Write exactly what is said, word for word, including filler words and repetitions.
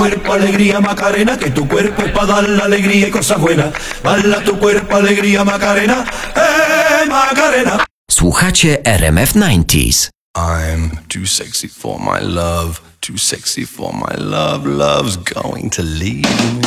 cuerpo alegría Macarena, que tu cuerpo es para dar la alegría y cosas buenas. Baila tu cuerpo alegría Macarena, eh Macarena. Słuchacie R M F dziewięćdziesiąt. I'm too sexy for my love, too sexy for my love, love's going to leave me.